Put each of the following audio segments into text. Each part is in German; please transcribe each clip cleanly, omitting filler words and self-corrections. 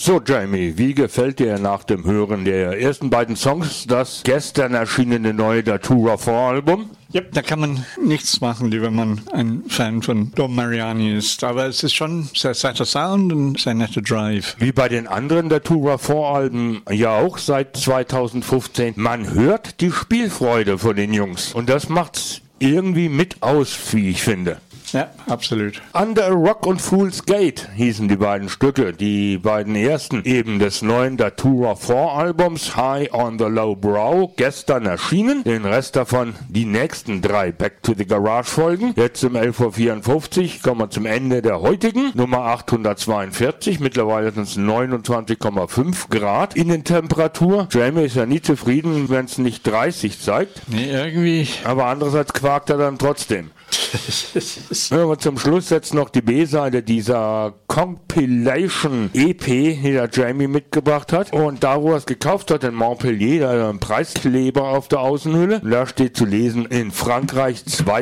So Jamie, wie gefällt dir nach dem Hören der ersten beiden Songs das gestern erschienene neue Datura 4 Album? Ja, da kann man nichts machen, wenn man ein Fan von Dom Mariani ist. Aber es ist schon sehr satter Sound und sehr netter Drive. Wie bei den anderen Datura 4 Alben ja auch seit 2015. Man hört die Spielfreude von den Jungs. Und das macht's irgendwie mit aus, wie ich finde. Ja, absolut. Under a Rock und Fool's Gate hießen die beiden Stücke, die beiden ersten eben des neuen Datura 4 Albums High on the Low Brow, gestern erschienen. Den Rest davon die nächsten 3 Back to the Garage Folgen. Jetzt um 11.54 Uhr kommen wir zum Ende der heutigen, Nummer 842. Mittlerweile sind es 29,5 Grad Innentemperatur. Jamie ist ja nie zufrieden, wenn es nicht 30 zeigt. Nee, irgendwie. Aber andererseits quakt er dann trotzdem. Hören wir zum Schluss jetzt noch die B-Seite dieser Compilation EP, die der Jamie mitgebracht hat. Und da, wo er es gekauft hat, in Montpellier, da hat er einen Preiskleber auf der Außenhülle. Und da steht zu lesen, in Frankreich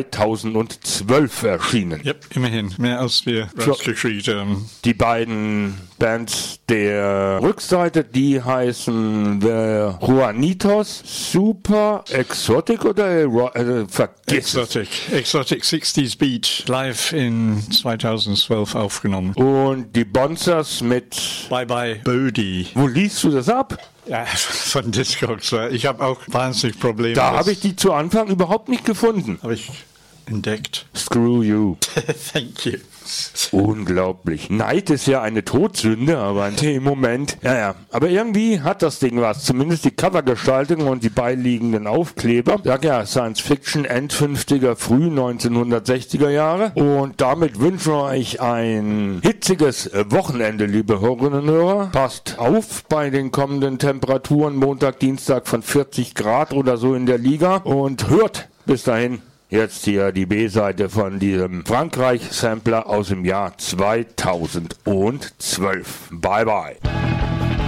2012 erschienen. Ja, immerhin. Mehr als wir rausgekriegt haben. Die beiden Bands der Rückseite, die heißen The Juanitos, Super Exotic oder vergiss Exotic 60s Beat, live in 2012 aufgenommen. Und die Bonzers mit Bye Bye Bodhi. Wo liest du das ab? Ja, von Discogs. Ich habe auch wahnsinnig Probleme. Da habe ich die zu Anfang überhaupt nicht gefunden. Habe ich entdeckt. Screw you. Thank you. Unglaublich. Neid ist ja eine Todsünde, aber in dem Moment, aber irgendwie hat das Ding was. Zumindest die Covergestaltung und die beiliegenden Aufkleber. Ja, Science Fiction, End 50er, früh 1960er Jahre. Und damit wünschen wir euch ein hitziges Wochenende, liebe Hörerinnen und Hörer. Passt auf bei den kommenden Temperaturen, Montag, Dienstag von 40 Grad oder so in der Liga. Und hört bis dahin jetzt hier die B-Seite von diesem Frankreich-Sampler aus dem Jahr 2012. Bye bye.